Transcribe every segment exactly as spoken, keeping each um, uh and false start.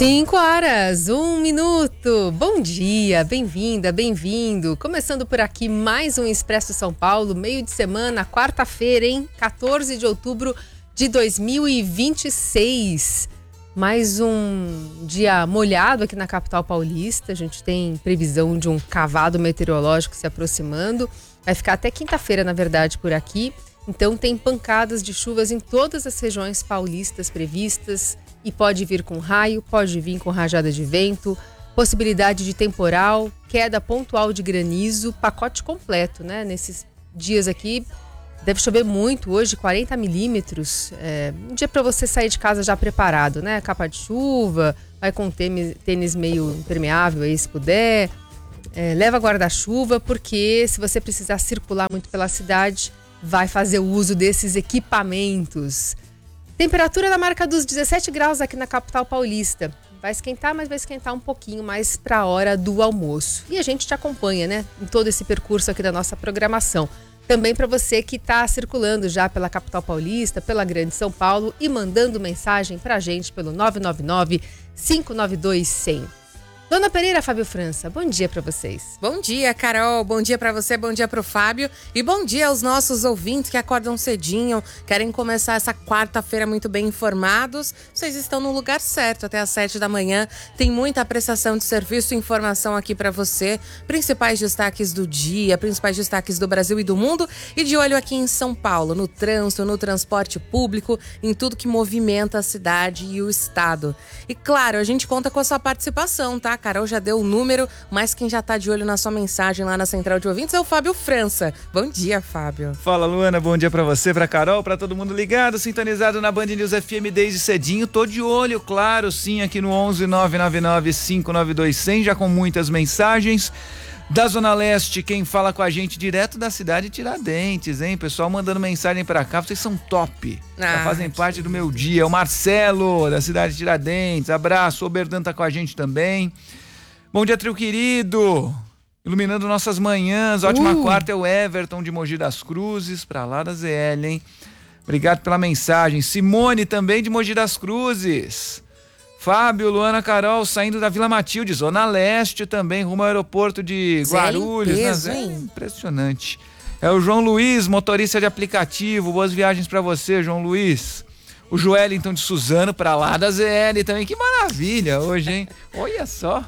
Cinco horas, um minuto. Bom dia, bem-vinda, bem-vindo. Começando por aqui mais um Expresso São Paulo, meio de semana, quarta-feira, hein? quatorze de outubro de dois mil e vinte e seis. Mais um dia molhado aqui na capital paulista. A gente tem previsão de um cavado meteorológico se aproximando. Vai ficar até quinta-feira, na verdade, por aqui. Então tem pancadas de chuvas em todas as regiões paulistas previstas. E pode vir com raio, pode vir com rajada de vento, possibilidade de temporal, queda pontual de granizo, pacote completo, né? Nesses dias aqui deve chover muito, hoje quarenta milímetros. É um dia para você sair de casa já preparado, né? Capa de chuva, vai com tênis, tênis meio impermeável aí se puder. É, leva guarda-chuva, porque se você precisar circular muito pela cidade, vai fazer o uso desses equipamentos. Temperatura na marca dos dezessete graus aqui na capital paulista. Vai esquentar, mas vai esquentar um pouquinho mais para a hora do almoço. E a gente te acompanha, né, em todo esse percurso aqui da nossa programação. Também para você que está circulando já pela capital paulista, pela Grande São Paulo e mandando mensagem para a gente pelo nove nove nove, cinco nove dois, cem. Dona Pereira, Fábio França, bom dia para vocês. Bom dia, Carol. Bom dia para você, bom dia para o Fábio. E bom dia aos nossos ouvintes que acordam cedinho, querem começar essa quarta-feira muito bem informados. Vocês estão no lugar certo até às sete da manhã. Tem muita prestação de serviço e informação aqui para você. Principais destaques do dia, principais destaques do Brasil e do mundo. E de olho aqui em São Paulo, no trânsito, no transporte público, em tudo que movimenta a cidade e o estado. E claro, a gente conta com a sua participação, tá? A Carol já deu o número, mas quem já tá de olho na sua mensagem lá na Central de Ouvintes é o Fábio França. Bom dia, Fábio. Fala, Luana, bom dia pra você, pra Carol, pra todo mundo ligado, sintonizado na Band News F M desde cedinho. Tô de olho, claro, sim, aqui no onze nove nove nove, cinco nove dois, cem, já com muitas mensagens. Da Zona Leste, quem fala com a gente direto da cidade de Tiradentes, hein? Pessoal mandando mensagem pra cá, vocês são top. Ah, já fazem parte do meu dia. O Marcelo, da cidade de Tiradentes, abraço. O Berdan tá com a gente também. Bom dia, trio querido. Iluminando nossas manhãs. Ótima uh. quarta, é o Everton de Mogi das Cruzes, pra lá da Z L, hein? Obrigado pela mensagem. Simone também de Mogi das Cruzes. Fábio, Luana, Carol, saindo da Vila Matilde, Zona Leste também, rumo ao aeroporto de Guarulhos. Peso, né? hein? É impressionante. É o João Luiz, motorista de aplicativo. Boas viagens pra você, João Luiz. O Joelinton de Suzano, pra lá da Z L também. Que maravilha hoje, hein? Olha só.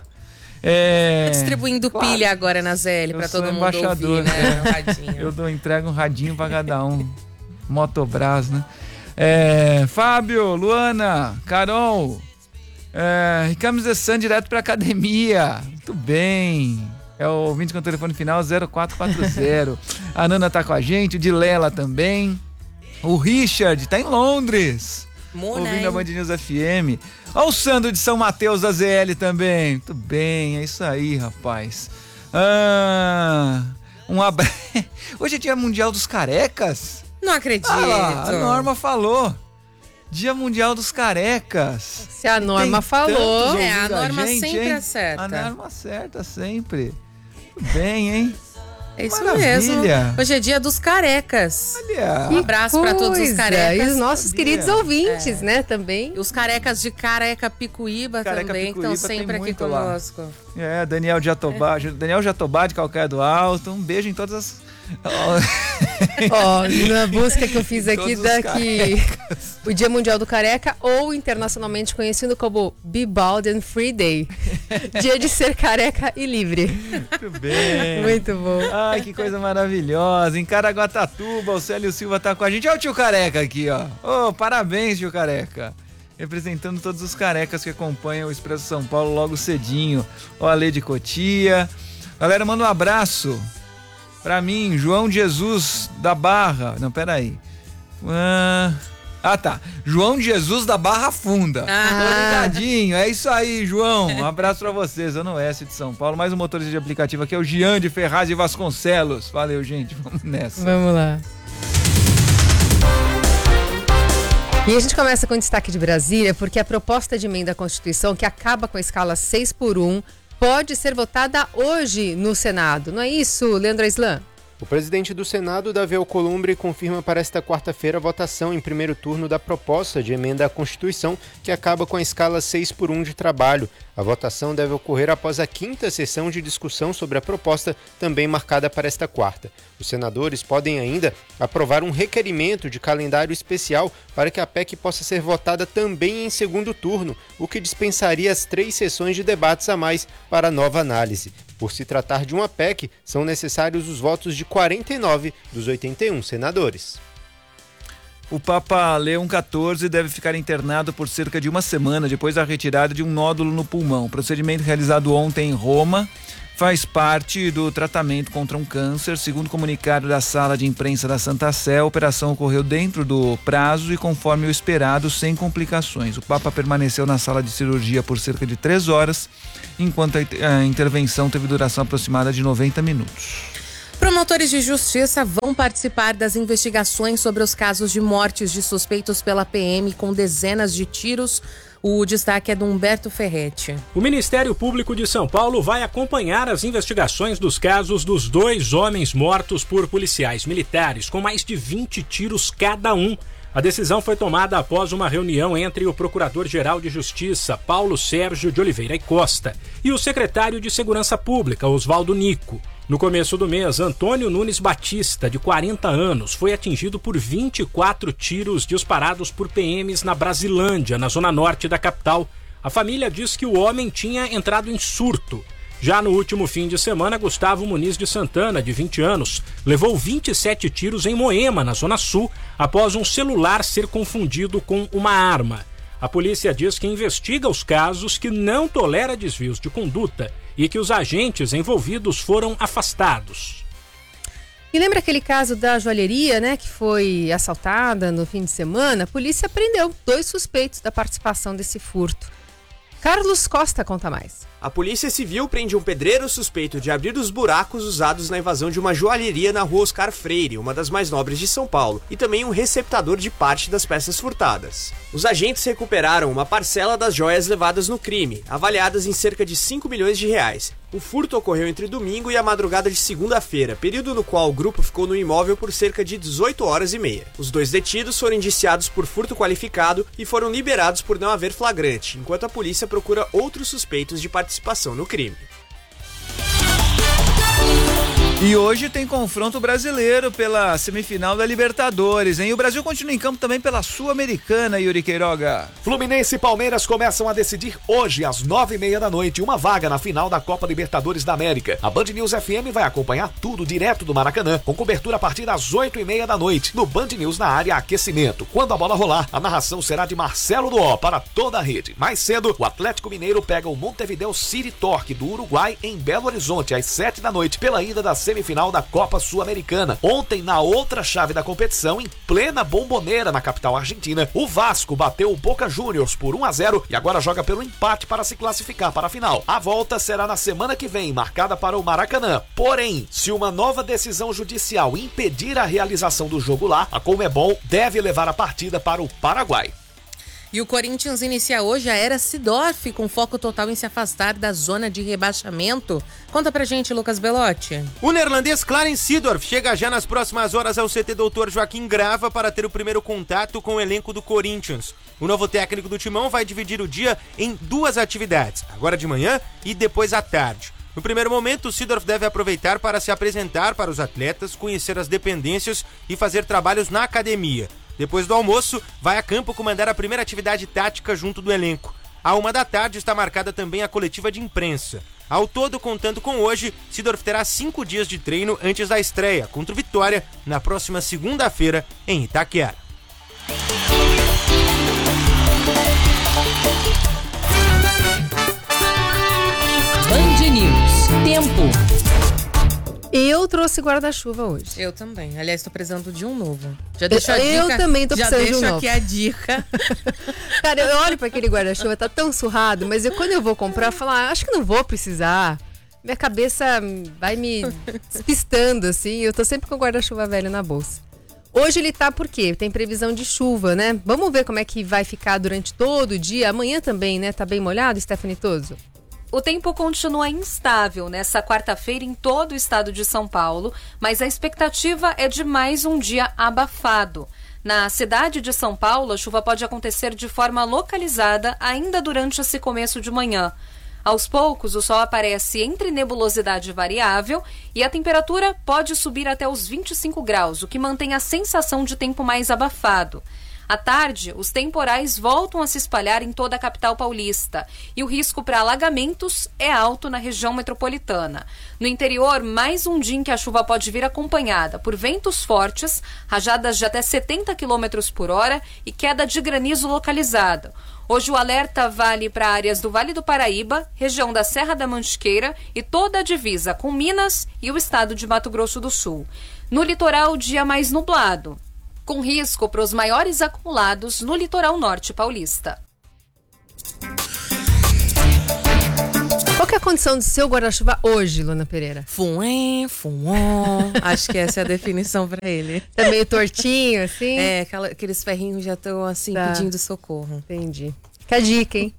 É... Distribuindo claro. Pilha agora na Z L pra todo mundo embaixador, ouvir, né? No radinho. Eu dou, entrego um radinho pra cada um. Motobras, né? É... Fábio, Luana, Carol... É, Ricamos de San direto pra academia. Muito bem. É o ouvinte com o telefone final zero quatro quatro zero. A Nana tá com a gente, o Dilela também. O Richard tá em Londres. Mona, ouvindo hein? a Band News F M. Olha o Sandro de São Mateus da Z L também. Muito bem, é isso aí, rapaz. Ah, um abraço. Hoje é dia mundial dos carecas. Não acredito. Ah lá, a Norma falou. Dia Mundial dos Carecas. Se a Norma falou, é, a Norma gente, sempre hein? acerta. A Norma acerta sempre. Muito bem, hein? É isso Maravilha. mesmo. Hoje é dia dos carecas. Olha. Um abraço para todos os carecas. E os nossos Sabia. queridos ouvintes, é. né, também. E os carecas de Careca Picuíba Careca também, Picuíba que estão sempre aqui conosco. Lá. É, Daniel Jatobá, é. Daniel Jatobá de Calcaia do Alto. Um beijo em todas as... Ó, oh, na busca que eu fiz aqui daqui o Dia Mundial do Careca, ou internacionalmente conhecido como Be Bald and Free Day. Dia de ser careca e livre. Muito bem. Muito bom. Ai, que coisa maravilhosa. Em Caraguatatuba, o Célio Silva tá com a gente. Olha o tio Careca aqui, ó. Ô, oh, parabéns, tio Careca. Representando todos os carecas que acompanham o Expresso São Paulo logo cedinho. Ó, a Lady Cotia. Galera, manda um abraço pra mim, João Jesus da Barra. Não, peraí. Ah, ah tá. João Jesus da Barra Funda. Ah. Tô ligadinho. É isso aí, João. Um abraço pra vocês. Zona Oeste de São Paulo. Mais um motorista de aplicativo aqui é o Jean de Ferraz de Vasconcelos. Valeu, gente. Vamos nessa. Vamos lá. E a gente começa com destaque de Brasília, porque a proposta de emenda à Constituição, que acaba com a escala seis por um, pode ser votada hoje no Senado. Não é isso, Leandro Aislan? O presidente do Senado, Davi Alcolumbre, confirma para esta quarta-feira a votação em primeiro turno da proposta de emenda à Constituição, que acaba com a escala seis por um de trabalho. A votação deve ocorrer após a quinta sessão de discussão sobre a proposta, também marcada para esta quarta. Os senadores podem ainda aprovar um requerimento de calendário especial para que a P E C possa ser votada também em segundo turno, o que dispensaria as três sessões de debates a mais para nova análise. Por se tratar de uma P E C, são necessários os votos de quarenta e nove dos oitenta e um senadores. O Papa Leão quatorze deve ficar internado por cerca de uma semana depois da retirada de um nódulo no pulmão. O procedimento realizado ontem em Roma faz parte do tratamento contra um câncer. Segundo o comunicado da sala de imprensa da Santa Sé, a operação ocorreu dentro do prazo e conforme o esperado, sem complicações. O Papa permaneceu na sala de cirurgia por cerca de três horas, enquanto a intervenção teve duração aproximada de noventa minutos. Promotores de justiça vão participar das investigações sobre os casos de mortes de suspeitos pela P M com dezenas de tiros. O destaque é do Humberto Ferretti. O Ministério Público de São Paulo vai acompanhar as investigações dos casos dos dois homens mortos por policiais militares, com mais de vinte tiros cada um. A decisão foi tomada após uma reunião entre o Procurador-Geral de Justiça, Paulo Sérgio de Oliveira e Costa, e o secretário de Segurança Pública, Oswaldo Nico. No começo do mês, Antônio Nunes Batista, de quarenta anos, foi atingido por vinte e quatro tiros disparados por P Ms na Brasilândia, na zona norte da capital. A família diz que o homem tinha entrado em surto. Já no último fim de semana, Gustavo Muniz de Santana, de vinte anos, levou vinte e sete tiros em Moema, na zona sul, após um celular ser confundido com uma arma. A polícia diz que investiga os casos, que não tolera desvios de conduta e que os agentes envolvidos foram afastados. E lembra aquele caso da joalheria, né, que foi assaltada no fim de semana? A polícia prendeu dois suspeitos da participação desse furto. Carlos Costa conta mais. A Polícia Civil prende um pedreiro suspeito de abrir os buracos usados na invasão de uma joalheria na rua Oscar Freire, uma das mais nobres de São Paulo, e também um receptador de parte das peças furtadas. Os agentes recuperaram uma parcela das joias levadas no crime, avaliadas em cerca de cinco milhões de reais. O furto ocorreu entre domingo e a madrugada de segunda-feira, período no qual o grupo ficou no imóvel por cerca de dezoito horas e meia. Os dois detidos foram indiciados por furto qualificado e foram liberados por não haver flagrante, enquanto a polícia procura outros suspeitos de participação no crime. E hoje tem confronto brasileiro pela semifinal da Libertadores, hein? O Brasil continua em campo também pela Sul-Americana, Yuri Queiroga. Fluminense e Palmeiras começam a decidir hoje, às nove e meia da noite, uma vaga na final da Copa Libertadores da América. A Band News F M vai acompanhar tudo direto do Maracanã, com cobertura a partir das oito e meia da noite, no Band News na área aquecimento. Quando a bola rolar, a narração será de Marcelo Duó para toda a rede. Mais cedo, o Atlético Mineiro pega o Montevideo City Torque do Uruguai em Belo Horizonte, às sete da noite, pela ida da semifinal da Copa Sul-Americana. Ontem, na outra chave da competição, em plena Bomboneira, na capital argentina, o Vasco bateu o Boca Juniors por um a zero e agora joga pelo empate para se classificar para a final. A volta será na semana que vem, marcada para o Maracanã. Porém, se uma nova decisão judicial impedir a realização do jogo lá, a Conmebol deve levar a partida para o Paraguai. E o Corinthians inicia hoje a era Seedorf, com foco total em se afastar da zona de rebaixamento. Conta pra gente, Lucas Belotti. O neerlandês Clarence Seedorf chega já nas próximas horas ao C T doutor Joaquim Grava para ter o primeiro contato com o elenco do Corinthians. O novo técnico do Timão vai dividir o dia em duas atividades, agora de manhã e depois à tarde. No primeiro momento, o Seedorf deve aproveitar para se apresentar para os atletas, conhecer as dependências e fazer trabalhos na academia. Depois do almoço, vai a campo comandar a primeira atividade tática junto do elenco. À uma da tarde está marcada também a coletiva de imprensa. Ao todo, contando com hoje, Seedorf terá cinco dias de treino antes da estreia contra o Vitória na próxima segunda-feira em Itaquera. Band News. Tempo. Eu trouxe guarda-chuva hoje. Eu também. Aliás, estou precisando de um novo. Já deixo a dica. Eu também tô precisando de um novo. Já deixo aqui a dica. Cara, eu olho para aquele guarda-chuva, tá tão surrado, mas eu, quando eu vou comprar, eu falo, ah, acho que não vou precisar. Minha cabeça vai me despistando, assim. Eu tô sempre com o guarda-chuva velho na bolsa. Hoje ele tá por quê? Tem previsão de chuva, né? Vamos ver como é que vai ficar durante todo o dia. Amanhã também, né? Tá bem molhado, Stephanie Toso? o tempo continua instável nessa quarta-feira em todo o estado de São Paulo, mas a expectativa é de mais um dia abafado. Na cidade de São Paulo, a chuva pode acontecer de forma localizada ainda durante esse começo de manhã. Aos poucos, o sol aparece entre nebulosidade variável e a temperatura pode subir até os vinte e cinco graus, o que mantém a sensação de tempo mais abafado. À tarde, os temporais voltam a se espalhar em toda a capital paulista e o risco para alagamentos é alto na região metropolitana. No interior, mais um dia em que a chuva pode vir acompanhada por ventos fortes, rajadas de até setenta quilômetros por hora e queda de granizo localizado. Hoje o alerta vale para áreas do Vale do Paraíba, região da Serra da Mantiqueira e toda a divisa com Minas e o estado de Mato Grosso do Sul. No litoral, dia mais nublado, com risco para os maiores acumulados no litoral norte paulista. Qual que é a condição do seu guarda-chuva hoje, Luana Pereira? Fuém, fuom. Acho que essa é a definição pra ele. Tá meio tortinho, assim? É, aquela, aqueles ferrinhos já estão assim, tá, pedindo socorro. Entendi. Fica a dica, hein?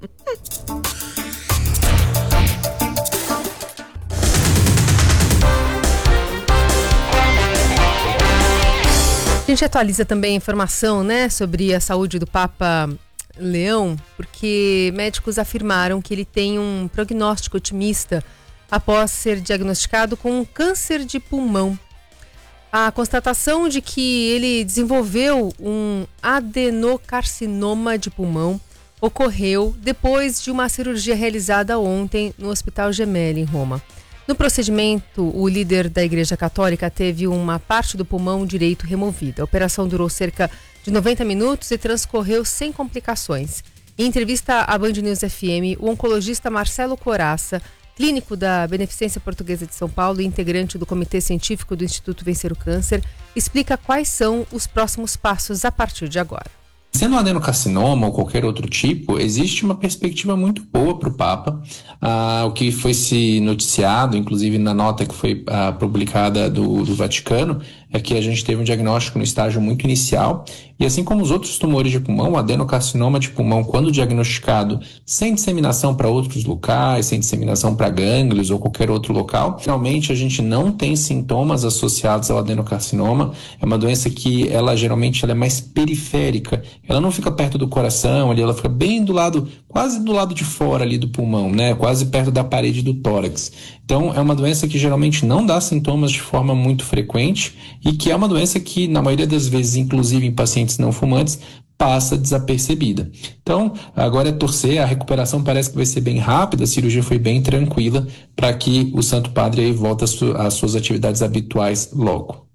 A gente atualiza também a informação, né, sobre a saúde do Papa Leão, porque médicos afirmaram que ele tem um prognóstico otimista após ser diagnosticado com um câncer de pulmão. A constatação de que ele desenvolveu um adenocarcinoma de pulmão ocorreu depois de uma cirurgia realizada ontem no Hospital Gemelli, em Roma. No procedimento, o líder da Igreja Católica teve uma parte do pulmão direito removida. A operação durou cerca de noventa minutos e transcorreu sem complicações. Em entrevista à Band News F M, o oncologista Marcelo Coraça, clínico da Beneficência Portuguesa de São Paulo e integrante do Comitê Científico do Instituto Vencer o Câncer, explica quais são os próximos passos a partir de agora. Sendo um adenocarcinoma ou qualquer outro tipo, existe uma perspectiva muito boa para o Papa. Ah, o que foi se noticiado, inclusive na nota que foi ah, publicada do, do Vaticano, é que a gente teve um diagnóstico no estágio muito inicial e assim como os outros tumores de pulmão, o adenocarcinoma de pulmão, quando diagnosticado sem disseminação para outros locais, sem disseminação para gânglios ou qualquer outro local, realmente a gente não tem sintomas associados ao adenocarcinoma. É uma doença que ela geralmente ela é mais periférica, ela não fica perto do coração, ali, ela fica bem do lado, quase do lado de fora ali do pulmão, né? Quase perto da parede do tórax. Então é uma doença que geralmente não dá sintomas de forma muito frequente e que é uma doença que, na maioria das vezes, inclusive em pacientes não fumantes, passa desapercebida. Então, agora é torcer, a recuperação parece que vai ser bem rápida, a cirurgia foi bem tranquila para que o Santo Padre aí volte às suas atividades habituais logo.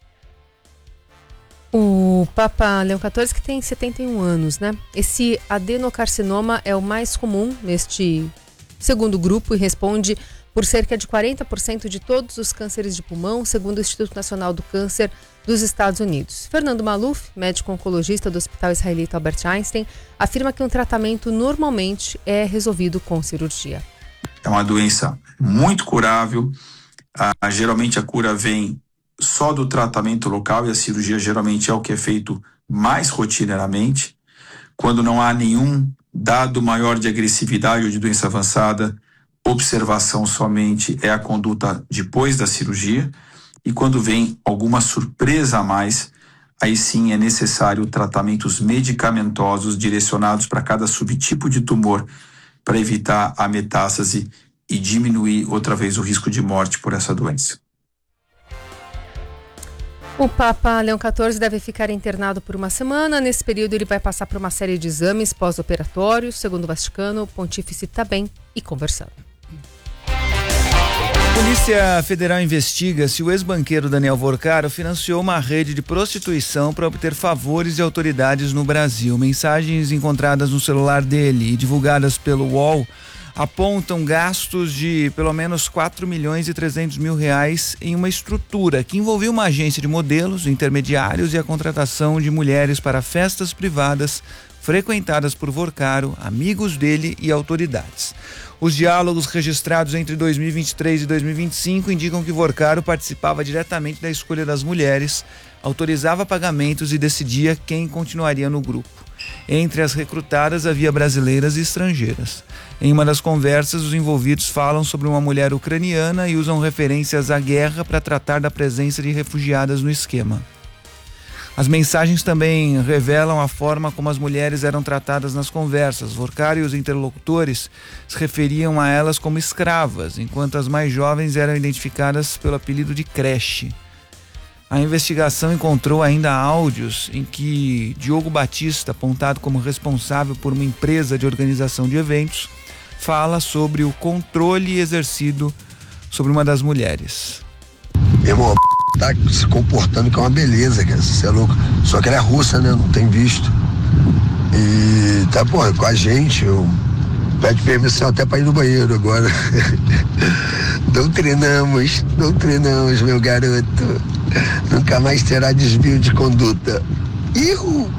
O Papa Leão quatorze, que tem setenta e um anos, né? Esse adenocarcinoma é o mais comum neste segundo grupo e responde por cerca de quarenta por cento de todos os cânceres de pulmão, segundo o Instituto Nacional do Câncer dos Estados Unidos. Fernando Maluf, médico oncologista do Hospital Israelita Albert Einstein, afirma que um tratamento normalmente é resolvido com cirurgia. É uma doença muito curável, ah, geralmente a cura vem só do tratamento local e a cirurgia geralmente é o que é feito mais rotineiramente. Quando não há nenhum dado maior de agressividade ou de doença avançada, observação somente é a conduta depois da cirurgia, e quando vem alguma surpresa a mais, aí sim é necessário tratamentos medicamentosos direcionados para cada subtipo de tumor para evitar a metástase e diminuir outra vez o risco de morte por essa doença. O Papa Leão quatorze deve ficar internado por uma semana. Nesse período ele vai passar por uma série de exames pós-operatórios. Segundo o Vaticano, o pontífice está bem e conversando. A Polícia Federal investiga se o ex-banqueiro Daniel Vorcaro financiou uma rede de prostituição para obter favores de autoridades no Brasil. Mensagens encontradas no celular dele e divulgadas pelo U O L apontam gastos de pelo menos quatro milhões e trezentos mil reais em uma estrutura que envolvia uma agência de modelos, intermediários e a contratação de mulheres para festas privadas frequentadas por Vorcaro, amigos dele e autoridades. Os diálogos registrados entre dois mil e vinte e três e dois mil e vinte e cinco indicam que Vorcaro participava diretamente da escolha das mulheres, autorizava pagamentos e decidia quem continuaria no grupo. Entre as recrutadas havia brasileiras e estrangeiras. Em uma das conversas, os envolvidos falam sobre uma mulher ucraniana e usam referências à guerra para tratar da presença de refugiadas no esquema. As mensagens também revelam a forma como as mulheres eram tratadas nas conversas. Vorkar e os interlocutores se referiam a elas como escravas, enquanto as mais jovens eram identificadas pelo apelido de creche. A investigação encontrou ainda áudios em que Diogo Batista, apontado como responsável por uma empresa de organização de eventos, fala sobre o controle exercido sobre uma das mulheres. Irmão, tá se comportando que é uma beleza, cara, você é louco. Só que ela é russa, né? Não tem visto. E tá, porra, com a gente, eu pede permissão até pra ir no banheiro agora. Doutrinamos, doutrinamos, meu garoto. Nunca mais terá desvio de conduta. Ihu!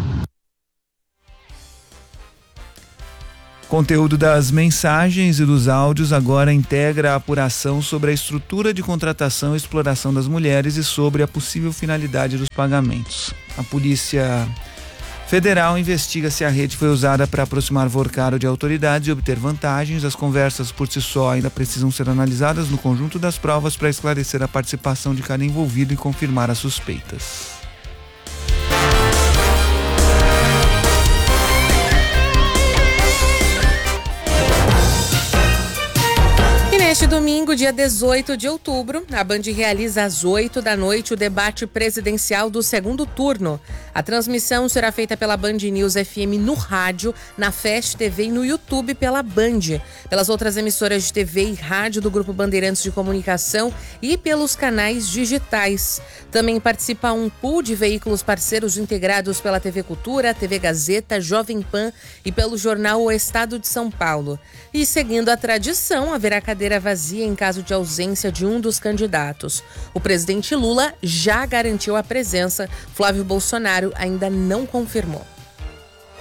Conteúdo das mensagens e dos áudios agora integra a apuração sobre a estrutura de contratação e exploração das mulheres e sobre a possível finalidade dos pagamentos. A Polícia Federal investiga se a rede foi usada para aproximar Vorkar de autoridades e obter vantagens. As conversas por si só ainda precisam ser analisadas no conjunto das provas para esclarecer a participação de cada envolvido e confirmar as suspeitas. Neste domingo, dia dezoito de outubro, a Band realiza às oito da noite o debate presidencial do segundo turno. A transmissão será feita pela Band News F M no rádio, na Fast T V e no YouTube pela Band, pelas outras emissoras de T V e rádio do Grupo Bandeirantes de Comunicação e pelos canais digitais. Também participa um pool de veículos parceiros integrados pela T V Cultura, T V Gazeta, Jovem Pan e pelo jornal O Estado de São Paulo. E seguindo a tradição, haverá cadeira vazia em caso de ausência de um dos candidatos. O presidente Lula já garantiu a presença, Flávio Bolsonaro ainda não confirmou.